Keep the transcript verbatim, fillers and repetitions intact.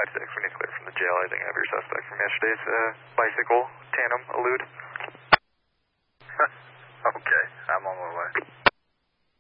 five six, we need to clear from the jail. I think I have your suspect from yesterday's uh, bicycle tandem elude. Okay, I'm on my way.